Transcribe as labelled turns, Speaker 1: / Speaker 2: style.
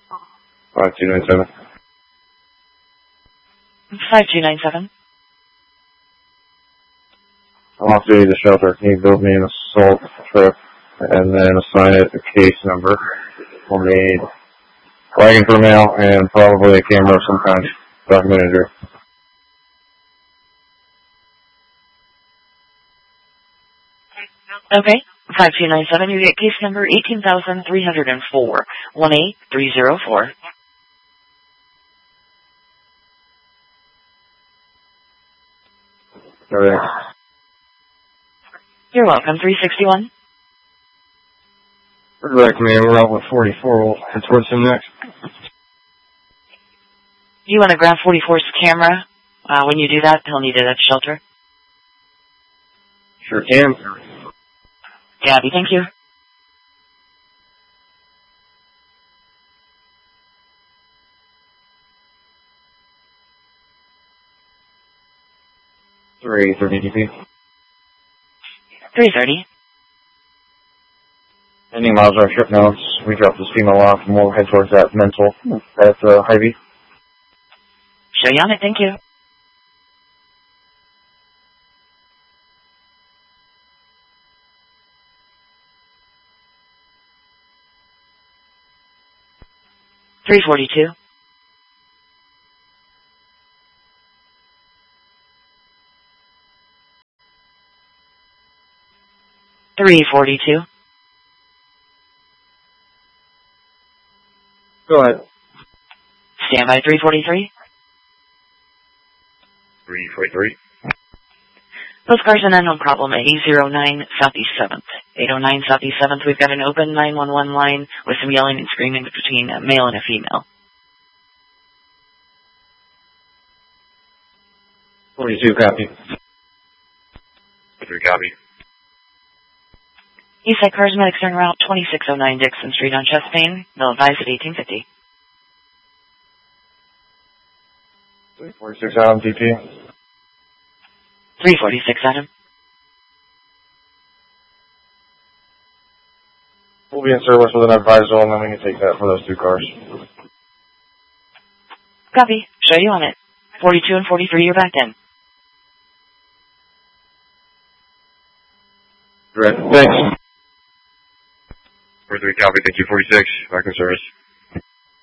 Speaker 1: 5297.
Speaker 2: 5297.
Speaker 1: I'm off duty to the shelter. Can you build me an assault trip and then assign it a case number? We'll need wagon for mail and probably a camera of some kind. Documented here.
Speaker 2: Okay. 5297, you get case number 18304, 18304.
Speaker 1: Everything.
Speaker 2: You're welcome. 361.
Speaker 1: Correct, man. We're out with 44. We'll head towards him next.
Speaker 2: You want to grab 44's camera? When you do that, he'll need it at shelter.
Speaker 1: Sure can.
Speaker 2: Gabby, thank you.
Speaker 1: Three 30 DP.
Speaker 2: 330.
Speaker 1: Ending miles our trip notes. We dropped this female off and we'll head towards that mental at Hy-Vee.
Speaker 2: Show you on it, thank you. $342. $342.
Speaker 1: Go ahead.
Speaker 2: Stand by 343.
Speaker 1: 343.
Speaker 2: Those cars are no problem at 809 Southeast 7th. 809 Southeast 7th, we've got an open 911 line with some yelling and screaming between a male and a female.
Speaker 1: 42, copy. 3 copy.
Speaker 2: Eastside Charismatics turn route 2609 Dixon Street on Chespain. They'll advise at 1850.
Speaker 1: 346 Adam DP.
Speaker 2: 346 Adam.
Speaker 1: We'll be in service with an advisor and then we can take that for those 2 cars.
Speaker 2: Copy. Show you on it. 42 and 43, you're back in.
Speaker 1: Great. Thanks. 43 copy, thank you. 46, back in service.